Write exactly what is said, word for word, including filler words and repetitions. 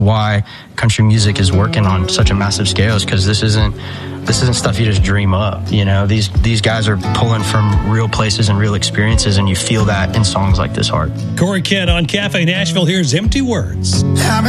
why country music is working on such a massive scale, is because this isn't this isn't stuff you just dream up. You know, these these guys are pulling from real places and real experiences, and you feel that in songs like this, Heart. Corey Kent on Cafe Nashville. Here's Empty Words.